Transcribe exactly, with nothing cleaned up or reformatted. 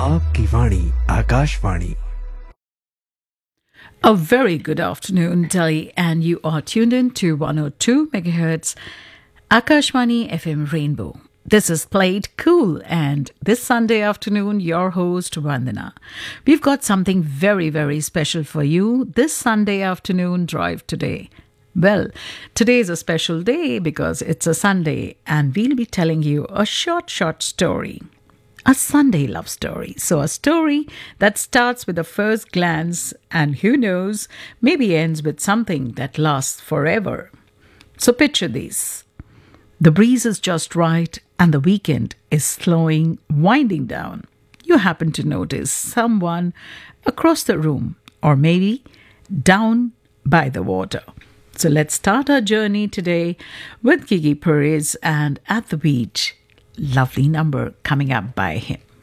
आपकी वाणी Akashvani. A very good afternoon, Delhi, and you are tuned in to one oh two megahertz Akashvani F M Rainbow. This is Played Cool, and this Sunday afternoon, your host, Vandana. We've got something very, very special for you this Sunday afternoon drive today. Well, today is a special day because it's a Sunday, and we'll be telling you a short, short story. A Sunday love story. So, a story that starts with a first glance and who knows, maybe ends with something that lasts forever. So, picture this. The breeze is just right and the weekend is slowing, winding down. You happen to notice someone across the room or maybe down by the water. So, let's start our journey today with Gigi Perez and At the Beach. Lovely number coming up by him.